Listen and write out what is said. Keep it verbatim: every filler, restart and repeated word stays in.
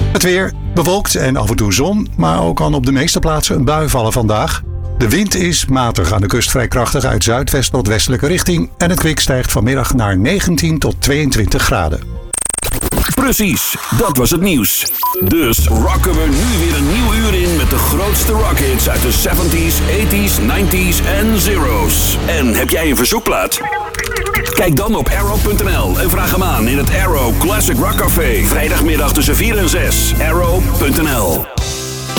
Het weer, bewolkt en af en toe zon, maar ook kan op de meeste plaatsen een bui vallen vandaag. De wind is matig aan de kust vrij krachtig uit zuidwest tot westelijke richting en het kwik stijgt vanmiddag naar negentien tot tweeëntwintig graden. Precies, dat was het nieuws. Dus rocken we nu weer een nieuw uur in met de grootste rockhits uit de zeventies, tachtiger, negentiger en zero's. En heb jij een verzoekplaat? Kijk dan op arrow punt n l en vraag hem aan in het Arrow Classic Rock Café. Vrijdagmiddag tussen vier en zes. arrow punt n l